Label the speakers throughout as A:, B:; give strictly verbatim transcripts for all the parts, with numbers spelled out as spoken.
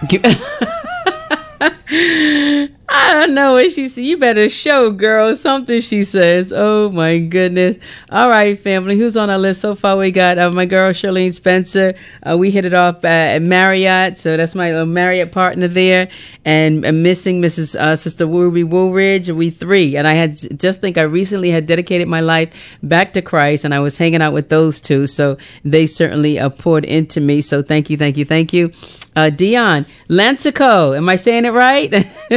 A: I don't know what she said. You better show, girl, something, she says. Oh, my goodness. All right, family. Who's on our list? So far, we got uh, my girl, Charlene Spencer. Uh, we hit it off uh, at Marriott. So that's my uh, Marriott partner there. And uh, missing Missus Uh, Sister Ruby Woolridge. We three. And I had just think I recently had dedicated my life back to Christ. And I was hanging out with those two. So they certainly uh, poured into me. So thank you, thank you, thank you. Uh, Dion Lancico. Am I saying it right?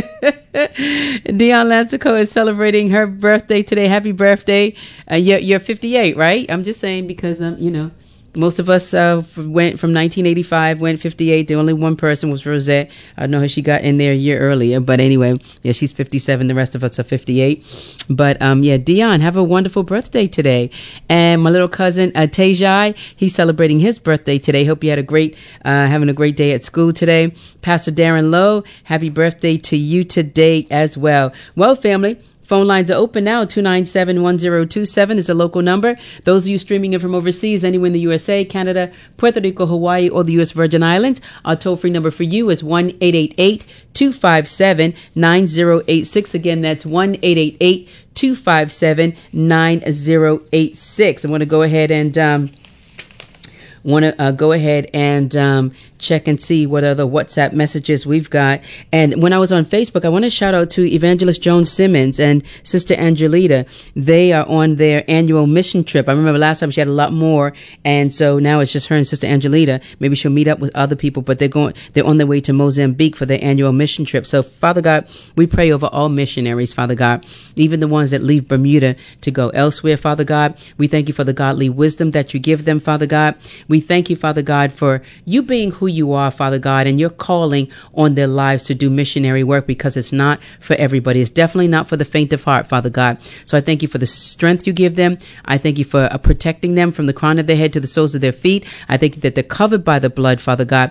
A: Dion Lancico is celebrating her birthday today. Happy birthday. Uh, you're, you're fifty-eight, right? I'm just saying because, um, you know, most of us uh, went from nineteen eighty-five, went fifty-eight. The only one person was Rosette. I know how she got in there a year earlier. But anyway, yeah, she's fifty-seven. The rest of us are fifty-eight. But um, yeah, Dion, have a wonderful birthday today. And my little cousin, uh, Tajai, he's celebrating his birthday today. Hope you had a great, uh, having a great day at school today. Pastor Darren Lowe, happy birthday to you today as well. Well, family, phone lines are open now. two nine seven, one zero two seven is a local number. Those of you streaming in from overseas, anywhere in the U S A, Canada, Puerto Rico, Hawaii, or the U S Virgin Islands, our toll-free number for you is one eight eight eight, two five seven, nine zero eight six. Again, that's one eight eight eight, two five seven, nine zero eight six. I want to go ahead and um, want to uh, go ahead and um, check and see what other WhatsApp messages we've got. And when I was on Facebook, I want to shout out to Evangelist Joan Simmons and Sister Angelita. They are on their annual mission trip. I remember last time she had a lot more, and so now it's just her and Sister Angelita. Maybe she'll meet up with other people, but they're going. They're on their way to Mozambique for their annual mission trip. So, Father God, we pray over all missionaries, Father God, even the ones that leave Bermuda to go elsewhere, Father God. We thank you for the godly wisdom that you give them, Father God. We thank you, Father God, for you being who you are, Father God, and you're calling on their lives to do missionary work, because it's not for everybody. It's definitely not for the faint of heart, Father God. So I thank you for the strength you give them. I thank you for uh, protecting them from the crown of their head to the soles of their feet. I thank you that they're covered by the blood, Father God.